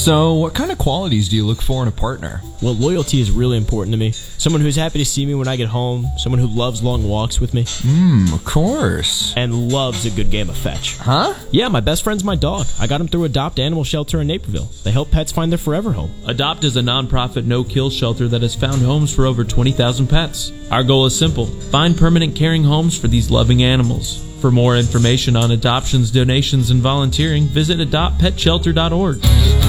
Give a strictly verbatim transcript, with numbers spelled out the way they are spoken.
So, what kind of qualities do you look for in a partner? Well, loyalty is really important to me. Someone who's happy to see me when I get home, someone who loves long walks with me. Hmm, of course. And loves a good game of fetch. Huh? Yeah, my best friend's my dog. I got him through Adopt Animal Shelter in Naperville. They help pets find their forever home. Adopt is a non-profit, no-kill shelter that has found homes for over twenty thousand pets. Our goal is simple: find permanent caring homes for these loving animals. For more information on adoptions, donations, and volunteering, visit adopt pet shelter dot org.